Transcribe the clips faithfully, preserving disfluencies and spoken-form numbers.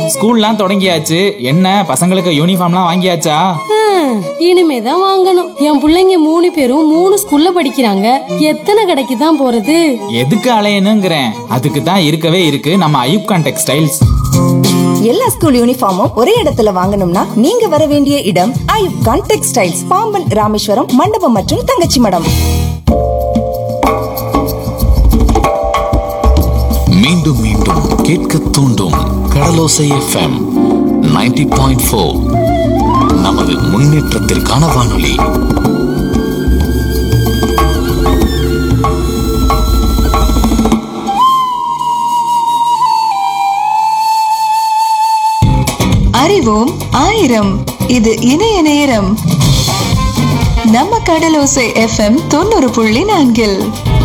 ஸ்கூல்லாம் தொடங்கியாச்சு. என்ன பசங்களுக்கு யூனிஃபார்ம்லாம் வாங்கியாச்சா? இனிமேதான் வாங்கணும். என் பிள்ளைங்க மூணு பேரும் மூணு ஸ்கூல்ல படிக்கிறாங்க. எத்தனை கடைக்கு தான் போறது? எதுக்கு அலையணுங்கிறேன். அதுக்கு தான் இருக்கவே இருக்கு நம்ம ஐயூப் கான் டெக்ஸ்டைல்ஸ். எல்லா ஸ்கூல் யூனிஃபார்மும் ஒரே இடத்துல வாங்கணும்னா நீங்க வர வேண்டிய இடம் ஐயூப் கான் டெக்ஸ்டைல்ஸ், பாம்பன் ராமேஸ்வரம் மண்டபம் மற்றும் தங்கச்சி மடம். மீண்டும் மீண்டும் கேட்க தூண்டும் கடலோசை எஃப்எம் நைன்டி பாயிண்ட் ஃபோர். நமது முன்னேற்றத்திற்கான வானொலி. அறிவோம் ஆயிரம். இது இணைய நேரம். நம்ம கடலோசை எஃப்எம் தொண்ணூறு புள்ளி நான்கில்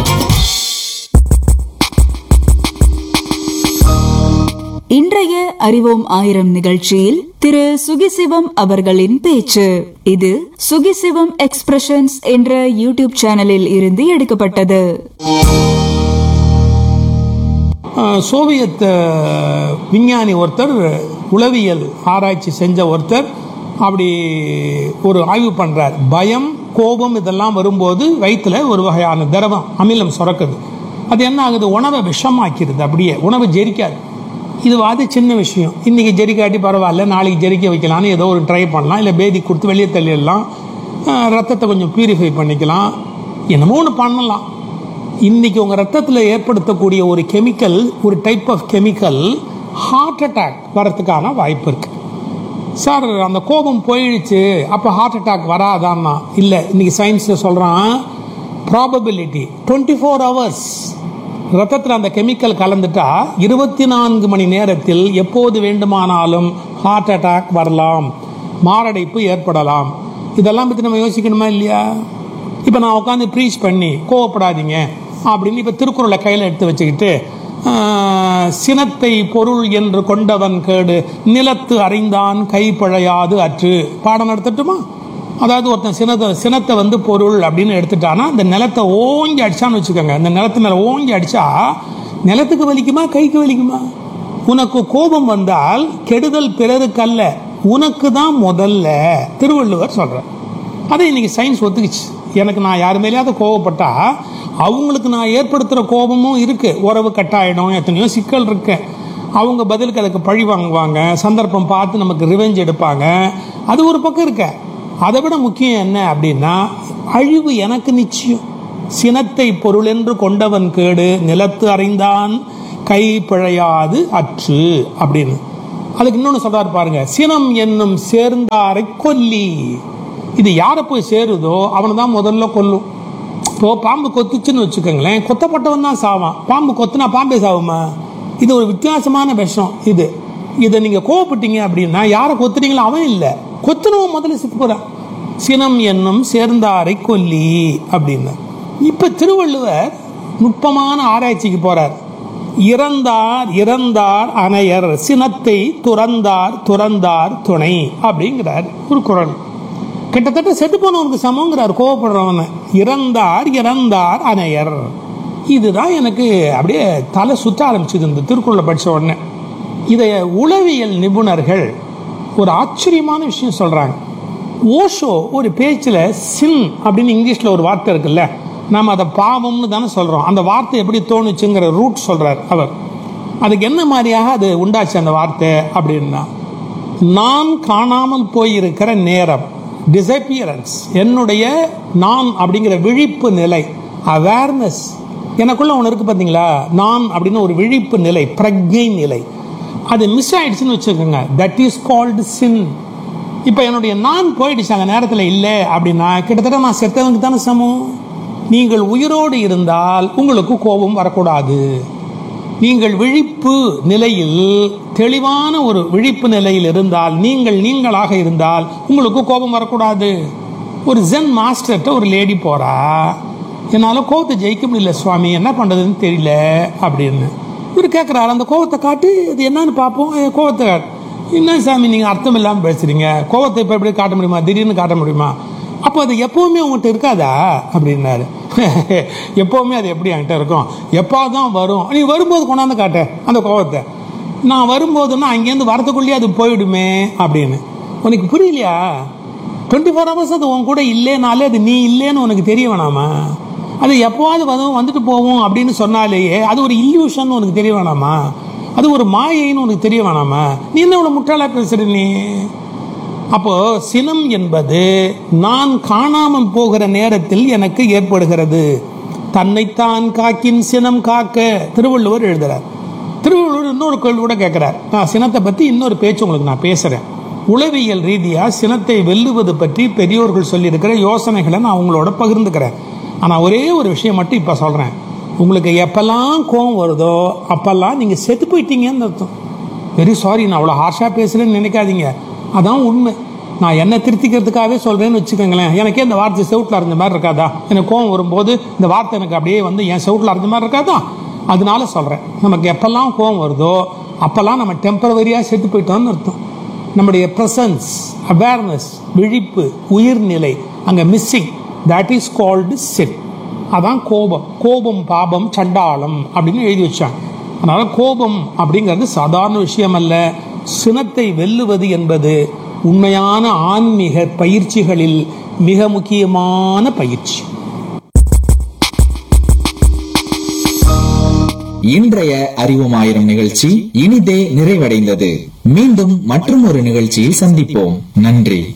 இன்றைய அறிவோம் ஆயிரம் நிகழ்ச்சியில் திரு சுகிசிவம் அவர்களின் பேச்சு. இது சுகிசிவம் எக்ஸ்பிரஷன்ஸ் என்ற யூடியூப் சேனலில் இருந்து எடுக்கப்பட்டது. சோவியத் விஞ்ஞானி ஒருத்தர், உளவியல் ஆராய்ச்சி செஞ்ச ஒருத்தர் அப்படி ஒரு ஆய்வு பண்றார். பயம், கோபம் இதெல்லாம் வரும்போது வயிற்றுல ஒரு வகையான திரவம் அமிலம் சுரக்குது. அது என்ன ஆகுது? உணவை விஷமாக்கிடுது. அப்படியே உணவு ஜெரிக்காது. இது வாது சின்ன விஷயம். இன்றைக்கி ஜெரிக்காட்டி பரவாயில்ல, நாளைக்கு ஜெரிக்க வைக்கலான்னு ஏதோ ஒரு ட்ரை பண்ணலாம், இல்லை பேதி கொடுத்து வெளியே தள்ளிடலாம், ரத்தத்தை கொஞ்சம் பியூரிஃபை பண்ணிக்கலாம், என்னமோ ஒன்று பண்ணலாம். இன்றைக்கி உங்கள் ரத்தத்தில் ஏற்படுத்தக்கூடிய ஒரு கெமிக்கல், ஒரு type of chemical heart attack வரத்துக்கான வாய்ப்பு இருக்குது. சார் அந்த கோபம் போயிடுச்சு, அப்போ ஹார்ட் அட்டாக் வராதான்னா இல்லை. இன்றைக்கி சயின்ஸில் சொல்கிறான் ப்ராபபிலிட்டி டுவெண்ட்டி ஃபோர் ஹவர்ஸ் ரத்தத்தில் அந்த கெமிக்கல் கலந்துட்டா இருபத்தி நான்கு மணி நேரத்தில் எப்போது வேண்டுமானாலும் ஹார்ட் அட்டாக் வரலாம், மாரடைப்பு ஏற்படலாம். இதெல்லாம் பற்றி நம்ம யோசிக்கணுமா இல்லையா? இப்போ நான் உட்காந்து ப்ரீச் பண்ணி கோவப்படாதீங்க அப்படின்னு இப்போ திருக்குறளை கையில் எடுத்து வச்சுக்கிட்டு சினத்தை பொருள் என்று கொண்டவன் கேடு நிலத்து அறிந்தான் கைப்பழையாது அற்று பாடம் நடத்தட்டுமா? அதாவது ஒருத்தன் சினத்தை சினத்தை வந்து பொருள் அப்படின்னு எடுத்துட்டானா அந்த நிலத்தை ஓங்கி அடிச்சான்னு வச்சுக்கோங்க. அந்த நிலத்து மேலே ஓங்கி அடித்தா நிலத்துக்கு வலிக்குமா கைக்கு வலிக்குமா? உனக்கு கோபம் வந்தால் கெடுதல் பிறருக்கு அல்ல, உனக்கு தான் முதல்ல, திருவள்ளுவர் சொல்கிறார். அதை இன்னைக்கு சயின்ஸ் ஒத்துக்குச்சு. எனக்கு நான் யார் மேலேயாவது கோவப்பட்டா அவங்களுக்கு நான் ஏற்படுத்துகிற கோபமும் இருக்குது. உறவு கட்டாயிடும், எத்தனையோ சிக்கல் இருக்கு. அவங்க பதிலுக்கு அதுக்கு பழி வாங்குவாங்க, சந்தர்ப்பம் பார்த்து நமக்கு ரிவெஞ்ச் எடுப்பாங்க. அது ஒரு பக்கம் இருக்க. அதை விட முக்கியம் என்ன அப்படின்னா அழிவு எனக்கு நிச்சயம். சினத்தை பொருள் என்று கொண்டவன் கேடு நிலத்து அறிந்தான் கை பிழையாது அற்று அப்படின்னு. அதுக்கு இன்னொன்று சொல்றாரு பாருங்க, சினம் என்னும் சேர்ந்தாரை கொல்லி. இது யாரை போய் சேருதோ அவனை தான் முதல்ல கொல்லும். இப்போ பாம்பு கொத்துச்சுன்னு வச்சுக்கோங்களேன், கொத்தப்பட்டவன் தான் சாவான். பாம்பு கொத்துனா பாம்பே சாவுமா? இது ஒரு வித்தியாசமான விஷம். இது இதை நீங்கள் கோவப்பட்டீங்க அப்படின்னா யாரை கொத்துறீங்களோ அவன் இல்லை, கொத்துனவன் முதல்ல செத்து போகிறான். சினம் என்னும் சேர்ந்தாரை கொல்லி அப்படின்னு. இப்போ திருவள்ளுவர் நுட்பமான ஆராய்ச்சிக்கு போறார். இறந்தார் இறந்தார் அணையர் சினத்தை துறந்தார் துறந்தார் துணை அப்படிங்கிறார் ஒரு குறள். கிட்டத்தட்ட செத்து போனவனுக்கு சமங்கிறார் கோவப்படுறவன. இறந்தார் இறந்தார் அணையர். இதுதான் எனக்கு அப்படியே தலை சுத்த ஆரம்பிச்சது இந்த திருக்குறளை படித்த உடனே. இதை உளவியல் நிபுணர்கள் ஒரு ஆச்சரியமான விஷயம் சொல்கிறாங்க. ஓஷோ ஒரு பேச்சில் சின் அப்படின்னு இங்கிலீஷில் ஒரு வார்த்தை இருக்குல்ல, நாம் அதை பாவம்னு தானே சொல்கிறோம். அந்த வார்த்தை எப்படி தோணுச்சுங்கிற ரூட் சொல்கிறார் அவர். அதுக்கு என்ன மாதிரியாக அது உண்டாச்சு அந்த வார்த்தை அப்படின்னா, நான் காணாமல் போயிருக்கிற நேரம், டிசப்பியரன்ஸ், என்னுடைய நான் அப்படிங்கிற விழிப்பு நிலை, அவேர்னஸ், எனக்குள்ள ஒன்று இருக்குது பார்த்தீங்களா, நான் அப்படின்னு ஒரு விழிப்பு நிலை, பிரக்ஞை நிலை, அது மிஸ் ஆயிடுச்சுன்னு வச்சுக்கோங்க. தட் இஸ் கால்டு சின். இப்போ என்னுடைய நான் போயிடுச்சு அந்த நேரத்தில் இல்லை அப்படின்னா கிட்டத்தட்ட நான் செத்தவனுக்கு தானே சமம். நீங்கள் உயிரோடு இருந்தால் உங்களுக்கு கோபம் வரக்கூடாது. நீங்கள் விழிப்பு நிலையில், தெளிவான ஒரு விழிப்பு நிலையில் இருந்தால், நீங்கள் நீங்களாக இருந்தால் உங்களுக்கு கோபம் வரக்கூடாது. ஒரு ஜென் மாஸ்டர்கிட்ட ஒரு லேடி போறா, என்னால் கோபத்தை ஜெயிக்க முடியல சுவாமி, என்ன பண்ணுறதுன்னு தெரியல அப்படின்னு. இவர் கேட்குறாரு, அந்த கோபத்தை காட்டு, அது என்னன்னு பார்ப்போம். கோபத்தை காட்டு. என்ன சாமி நீங்கள் அர்த்தம் இல்லாமல் பேசுகிறீங்க, கோபத்தை இப்போ எப்படி காட்ட முடியுமா, திடீர்னு காட்ட முடியுமா? அப்போ அது எப்போவுமே உங்கள்கிட்ட இருக்காதா அப்படின்னாரு. எப்போவுமே அது எப்படி என்கிட்ட இருக்கும், எப்போ தான் வரும், நீ வரும்போது கொண்டாந்து காட்ட அந்த கோபத்தை. நான் வரும்போதுன்னா அங்கேருந்து வரத்துக்குள்ளேயே அது போயிடுமே அப்படின்னு. உனக்கு புரியலையா? டுவெண்ட்டி ஃபோர் ஹவர்ஸ் அது உன் கூட இல்லைனாலே அது நீ இல்லைன்னு உனக்கு தெரிய வேணாமா? அது எப்போவாது வரும் வந்துட்டு போவோம் அப்படின்னு சொன்னாலேயே அது ஒரு இல்யூஷன் உனக்கு தெரிய வேணாமா? அது ஒரு மாயைன்னு உனக்கு தெரிய வேணாமா? நீ என்ன இவ்வளவு முட்டாளா பேசுற நீ? அப்போ சினம் என்பது நான் காணாமல் போகிற நேரத்தில் எனக்கு ஏற்படுகிறது. தன்னைத்தான் காக்கின் சினம் காக்க திருவள்ளுவர் எழுதுறார். திருவள்ளுவர் இன்னொரு கேள்வி கூட கேட்கிறார். நான் சினத்தை பத்தி இன்னொரு பேச்சு உங்களுக்கு நான் பேசுறேன். உளவியல் ரீதியா சினத்தை வெல்லுவது பற்றி பெரியோர்கள் சொல்லியிருக்கிற யோசனைகளை நான் உங்களோட பகிர்ந்துக்கிறேன். ஆனா ஒரே ஒரு விஷயம் மட்டும் இப்ப சொல்றேன். உங்களுக்கு எப்பெல்லாம் கோவம் வருதோ அப்பெல்லாம் நீங்க செத்து போயிட்டீங்கன்னு அர்த்தம். வெரி சாரி, நான் அவ்வளவு ஹார்ஷா பேசுறேன்னு நினைக்காதீங்க. அதான் உண்மை. நான் என்ன திருத்திக்கிறதுக்காகவே சொல்றேன்னு வச்சுக்கோங்களேன். எனக்கே இந்த வார்த்தை செவுட்டில் அரைஞ்ச மாதிரி இருக்காதா? எனக்கு கோவம் வரும்போது இந்த வார்த்தை எனக்கு அப்படியே வந்து என் செவுட்டில் அரைஞ்ச மாதிரி இருக்காதா? அதனால சொல்றேன், நமக்கு எப்பெல்லாம் கோவம் வருதோ அப்பெல்லாம் நம்ம டெம்பரவரியா செத்து போயிட்டோம்னு அர்த்தம். நம்முடைய பிரசன்ஸ், அவேர்னஸ், விழிப்பு, உயிர்நிலை அங்க மிஸ்ஸிங். தட் இஸ் கால்டு சின். அதான் கோபம். கோபம் பாபம் சண்டாளம் அப்படின்னு எழுதி வச்சாங்க. அதனால கோபம் அப்படிங்கிறது சாதாரண விஷயம் அல்ல. சினத்தை வெல்லுவது என்பது உண்மையான ஆன்மீக பயிற்சிகளில் மிக முக்கியமான பயிற்சி. இன்றைய அறிவோம் ஆயிரம் நிகழ்ச்சி இனிதே நிறைவடைந்தது. மீண்டும் மற்றும் ஒரு நிகழ்ச்சியில் சந்திப்போம். நன்றி.